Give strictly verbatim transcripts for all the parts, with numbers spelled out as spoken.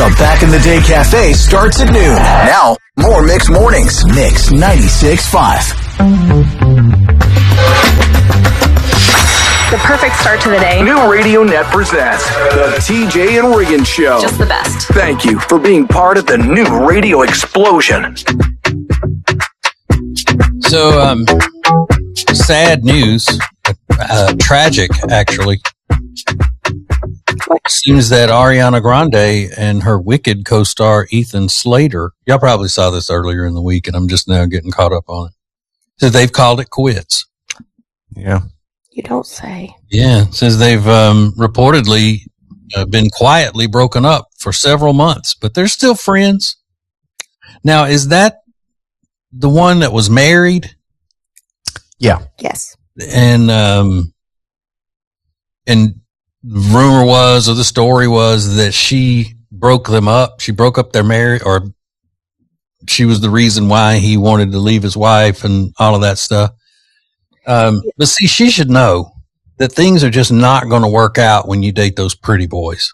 The Back in the Day Cafe starts at noon. Now, more Mix Mornings. Mix ninety-six point five. The perfect start to the day. New Radio Net presents the T J and Regan Show. Just the best. Thank you for being part of the new radio explosion. So, um, sad news, uh, tragic actually. It seems that Ariana Grande and her Wicked co-star Ethan Slater, y'all probably saw this earlier in the week, and I'm just now getting caught up on it. So they've called it quits. Yeah. You don't say. Yeah, it says they've um, reportedly uh, been quietly broken up for several months, but they're still friends. Now, is that the one that was married? Yeah. Yes. And um, and rumor was, or the story was, that she broke them up. She broke up their marriage, or she was the reason why he wanted to leave his wife and all of that stuff. Um, but see, she should know that things are just not going to work out when you date those pretty boys.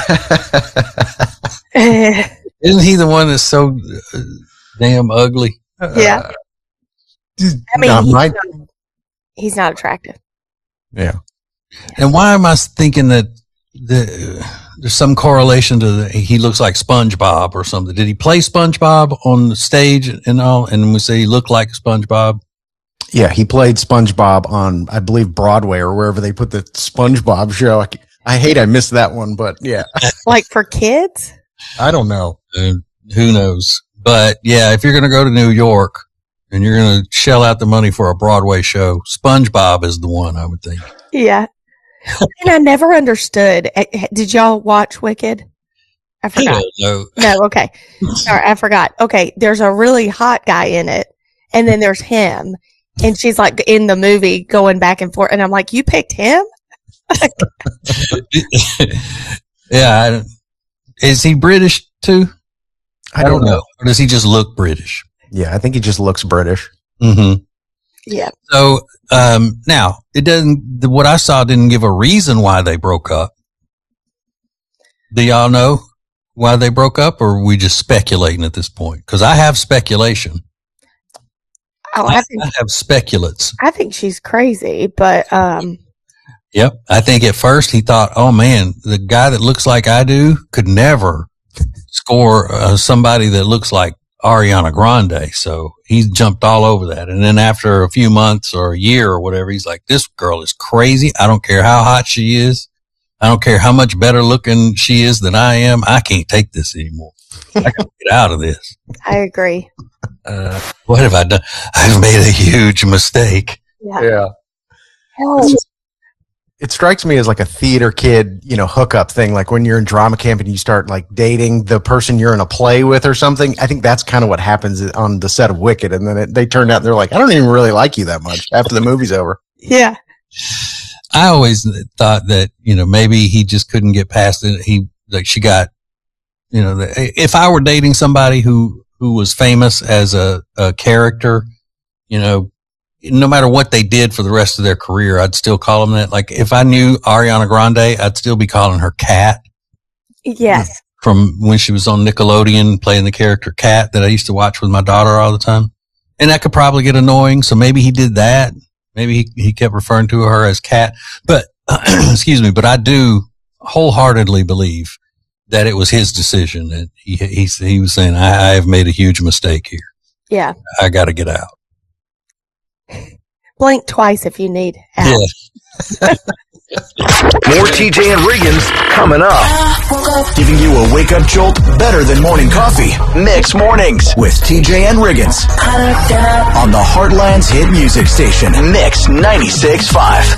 Isn't he the one that's so uh, damn ugly? Yeah. Uh, I mean, no, he's, my, not, he's not attractive. yeah. And why am I thinking that the, uh, there's some correlation to the, he looks like SpongeBob or something? Did he play SpongeBob on the stage and all? And we say he looked like SpongeBob. Yeah, he played SpongeBob on, I believe, Broadway or wherever they put the SpongeBob show. I, I hate I missed that one, but yeah. Like for kids? I don't know. Uh, who knows? But yeah, if you're going to go to New York and you're going to shell out the money for a Broadway show, SpongeBob is the one, I would think. Yeah. And I never understood. Did y'all watch Wicked? I forgot. No. No, okay. Sorry, I forgot. Okay, there's a really hot guy in it, and then there's him. And she's like in the movie going back and forth. And I'm like, you picked him? Yeah. I, is he British too? I don't, I don't know. know. Or does he just look British? Yeah, I think he just looks British. Mm-hmm. Yeah. So, um, now it doesn't, the, what I saw didn't give a reason why they broke up. Do y'all know why they broke up, or are we just speculating at this point? Cause I have speculation. Oh, I, think, I have speculates. I think she's crazy, but, um, yep. I think at first he thought, oh man, the guy that looks like I do could never score uh, somebody that looks like Ariana Grande. So he jumped all over that. And then after a few months or a year or whatever, he's like, this girl is crazy. I don't care how hot she is. I don't care how much better looking she is than I am. I can't take this anymore. I got to get out of this. I agree. Uh, what have I done? I've made a huge mistake. Yeah. Yeah. Hell. It strikes me as like a theater kid, you know, hookup thing. Like when you're in drama camp and you start like dating the person you're in a play with or something. I think that's kind of what happens on the set of Wicked. And then it, they turn out and they're like, I don't even really like you that much after the movie's over. Yeah. I always thought that, you know, maybe he just couldn't get past it. He, like, she got, you know, the, if I were dating somebody who, who was famous as a, a character, you know, no matter what they did for the rest of their career, I'd still call them that. Like if I knew Ariana Grande, I'd still be calling her Kat. Yes. From when she was on Nickelodeon playing the character Kat that I used to watch with my daughter all the time. And that could probably get annoying. So maybe he did that. Maybe he, he kept referring to her as Kat. But, excuse me, but I do wholeheartedly believe that it was his decision. That he, he, he was saying, I, I have made a huge mistake here. Yeah. I got to get out. Blink twice if you need help. Yeah. More T J and Riggins coming up. Giving you a wake-up jolt better than morning coffee. Mix Mornings with T J and Riggins on the Heartland's hit music station, Mix ninety-six point five.